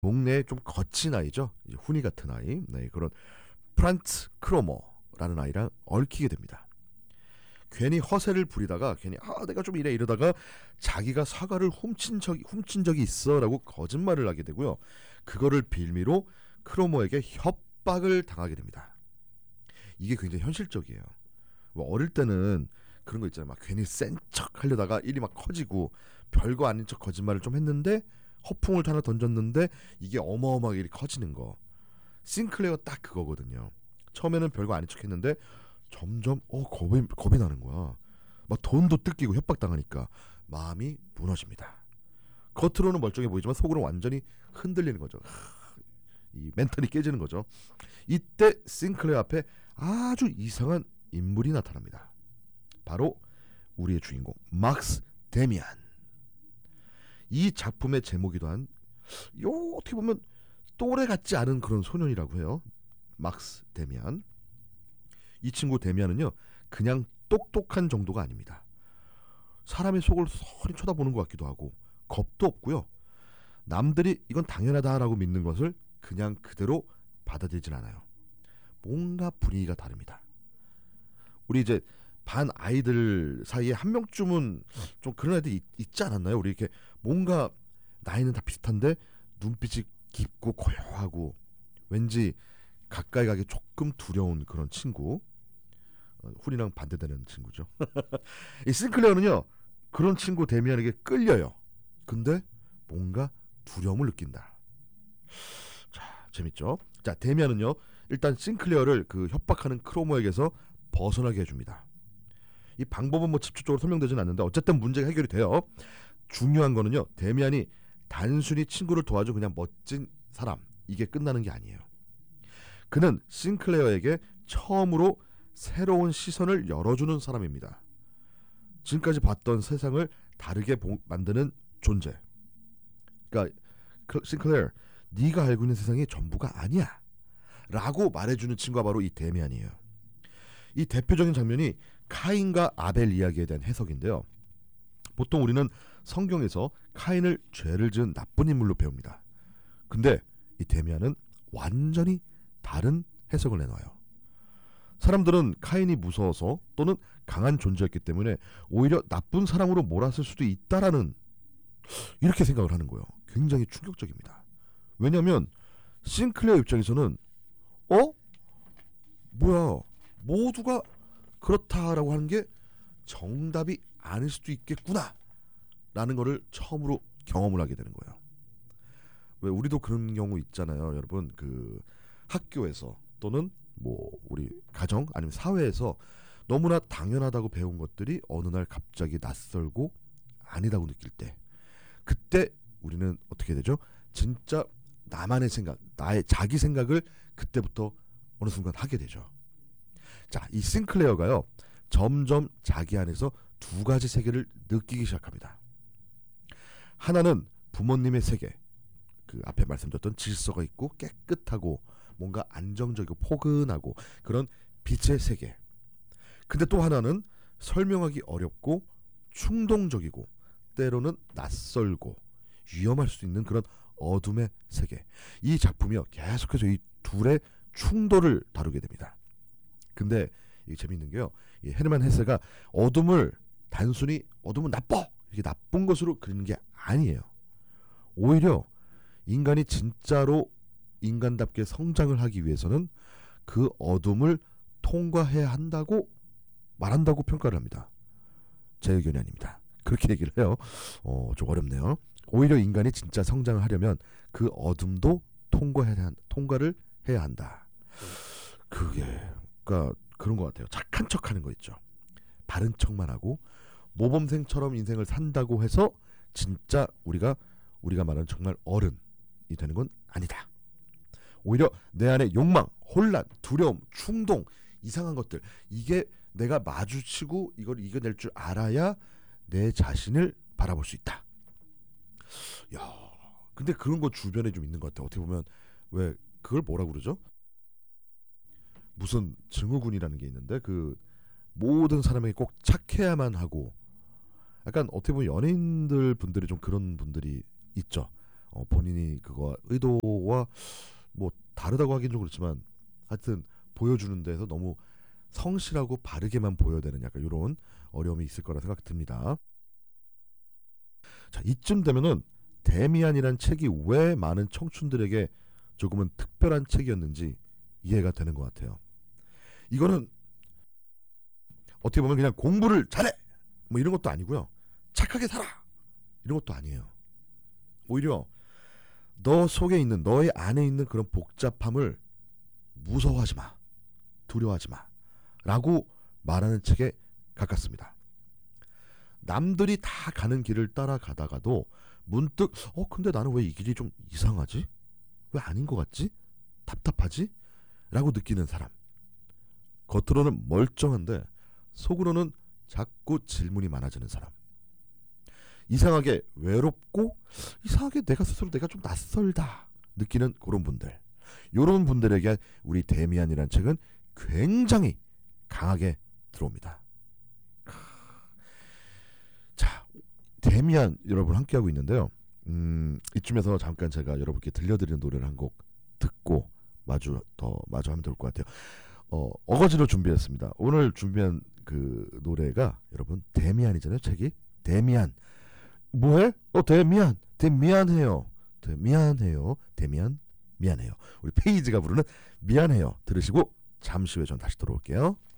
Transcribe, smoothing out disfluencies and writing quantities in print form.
동네에 좀 거친 아이죠. 이제 훈이 같은 아이. 네, 그런 프란츠 크로머라는 아이랑 얽히게 됩니다. 괜히 허세를 부리다가 괜히 내가 좀 이러다가 자기가 사과를 훔친 적이 있어라고 거짓말을 하게 되고요. 그거를 빌미로 크로머에게 협박을 당하게 됩니다. 이게 굉장히 현실적이에요. 뭐 어릴 때는 그런 거 있잖아요. 막 괜히 센 척 하려다가 일이 막 커지고 별거 아닌 척 거짓말을 좀 했는데 허풍을 하나 던졌는데 이게 어마어마하게 일이 커지는 거. 싱클레어 딱 그거거든요. 처음에는 별거 아닌 척 했는데 점점 겁이 나는 거야. 막 돈도 뜯기고 협박당하니까 마음이 무너집니다. 겉으로는 멀쩡해 보이지만 속으로는 완전히 흔들리는 거죠. 이 멘탈이 깨지는 거죠. 이때 싱클레어 앞에 아주 이상한 인물이 나타납니다. 바로 우리의 주인공 막스 데미안. 이 작품의 제목이도 한 어떻게 보면 또래 같지 않은 그런 소년이라고 해요. 막스 데미안. 이 친구 데미안은요, 그냥 똑똑한 정도가 아닙니다. 사람의 속을 서리 쳐다보는 것 같기도 하고 겁도 없고요. 남들이 이건 당연하다라고 믿는 것을 그냥 그대로 받아들이진 않아요. 뭔가 분위기가 다릅니다. 우리 이제 반 아이들 사이에 한 명쯤은 좀 그런 애들 있지 않았나요? 우리 이렇게 뭔가 나이는 다 비슷한데 눈빛이 깊고 고요하고 왠지 가까이 가기 조금 두려운 그런 친구. 훈이랑 반대되는 친구죠. 이 싱클레어는요, 그런 친구 데미안에게 끌려요. 근데 뭔가 두려움을 느낀다. 자, 재밌죠? 자, 데미안은요, 일단 싱클레어를 그 협박하는 크로머에게서 벗어나게 해줍니다. 이 방법은 뭐 집중적으로 설명되지는 않는데 어쨌든 문제가 해결이 돼요. 중요한 거는요, 데미안이 단순히 친구를 도와준 그냥 멋진 사람, 이게 끝나는 게 아니에요. 그는 싱클레어에게 처음으로 새로운 시선을 열어주는 사람입니다. 지금까지 봤던 세상을 다르게 만드는 존재. 그러니까 싱클레어, 네가 알고 있는 세상이 전부가 아니야 라고 말해주는 친구가 바로 이 데미안이에요. 이 대표적인 장면이 카인과 아벨 이야기에 대한 해석인데요. 보통 우리는 성경에서 카인을 죄를 지은 나쁜 인물로 배웁니다. 근데 이 데미안은 완전히 다른 해석을 내놔요. 사람들은 카인이 무서워서 또는 강한 존재였기 때문에 오히려 나쁜 사람으로 몰았을 수도 있다라는, 이렇게 생각을 하는 거예요. 굉장히 충격적입니다. 왜냐하면 싱클레어 입장에서는 뭐야, 모두가 그렇다라고 하는 게 정답이 아닐 수도 있겠구나 라는 거를 처음으로 경험을 하게 되는 거예요. 왜 우리도 그런 경우 있잖아요, 여러분. 그 학교에서 또는 뭐 우리 가정 아니면 사회에서 너무나 당연하다고 배운 것들이 어느 날 갑자기 낯설고 아니다고 느낄 때, 그때 우리는 어떻게 되죠? 진짜 나만의 생각, 나의 자기 생각을 그때부터 어느 순간 하게 되죠. 자, 이 싱클레어가요, 점점 자기 안에서 두 가지 세계를 느끼기 시작합니다. 하나는 부모님의 세계, 그 앞에 말씀드렸던 질서가 있고 깨끗하고 뭔가 안정적이고 포근하고 그런 빛의 세계. 근데 또 하나는 설명하기 어렵고 충동적이고 때로는 낯설고 위험할 수 있는 그런 어둠의 세계. 이 작품이요, 계속해서 이 둘의 충돌을 다루게 됩니다. 근데 이게 재밌는 게요, 이 헤르만 헤세가 어둠을 단순히 어둠은 나빠, 이게 나쁜 것으로 그리는 게 아니에요. 오히려 인간이 진짜로 인간답게 성장을 하기 위해서는 그 어둠을 통과해야 한다고 말한다고 평가를 합니다. 제 의견이 아닙니다. 그렇게 얘기를 해요. 좀 어렵네요. 오히려 인간이 진짜 성장을 하려면 그 어둠도 통과를 해야 한다. 그러니까 그런 것 같아요. 착한 척하는 거 있죠. 바른 척만 하고 모범생처럼 인생을 산다고 해서 진짜 우리가 말하는 정말 어른이 되는 건 아니다. 오히려 내 안에 욕망, 혼란, 두려움, 충동, 이상한 것들, 이게 내가 마주치고 이걸 이겨낼 줄 알아야 내 자신을 바라볼 수 있다. 야, 근데 그런 거 주변에 좀 있는 것 같아. 어떻게 보면 왜 그걸 뭐라고 그러죠? 무슨 증후군이라는 게 있는데, 그 모든 사람에게 꼭 착해야만 하고, 약간 어떻게 보면 연예인들 분들이 좀 그런 분들이 있죠. 본인이 그거 의도와 뭐 다르다고 하긴 좀 그렇지만 하여튼 보여주는 데서 너무 성실하고 바르게만 보여야 되는 약간 이런 어려움이 있을 거라 생각이 듭니다. 자, 이쯤 되면은 데미안이란 책이 왜 많은 청춘들에게 조금은 특별한 책이었는지 이해가 되는 것 같아요. 이거는 어떻게 보면 그냥 공부를 잘해 뭐 이런 것도 아니고요. 착하게 살아 이런 것도 아니에요. 오히려 너 속에 있는 너의 안에 있는 그런 복잡함을 무서워하지 마, 두려워하지 마 라고 말하는 책에 가깝습니다. 남들이 다 가는 길을 따라가다가도 문득 근데 나는 왜 이 길이 좀 이상하지? 왜 아닌 것 같지? 답답하지? 라고 느끼는 사람. 겉으로는 멀쩡한데 속으로는 자꾸 질문이 많아지는 사람. 이상하게 외롭고 이상하게 내가 스스로 내가 좀 낯설다 느끼는 그런 분들. 이런 분들에게 우리 데미안이라는 책은 굉장히 강하게 들어옵니다. 자, 데미안 여러분 함께하고 있는데요. 이쯤에서 잠깐 제가 여러분께 들려드리는 노래를 한 곡 듣고 마주 하면 좋을 것 같아요. 어거지로 준비했습니다. 오늘 준비한 그 노래가 여러분 데미안이잖아요. 책이 데미안. 뭐해? 데미안. 미안해요. 미안해요. 데미안 미안해요. 우리 페이지가 부르는 미안해요. 들으시고 잠시 후에 전 다시 돌아올게요.